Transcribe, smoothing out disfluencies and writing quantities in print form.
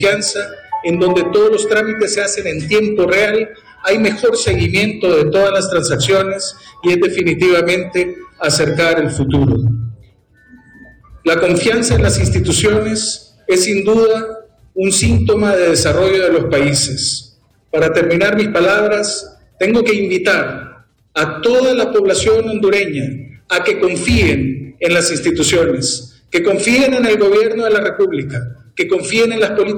confianza, en donde todos los trámites se hacen en tiempo real, hay mejor seguimiento de todas las transacciones y es definitivamente acercar el futuro. La confianza en las instituciones es sin duda un síntoma de desarrollo de los países. Para terminar mis palabras, tengo que invitar a toda la población hondureña a que confíen en las instituciones, que confíen en el gobierno de la República, que confíen en las políticas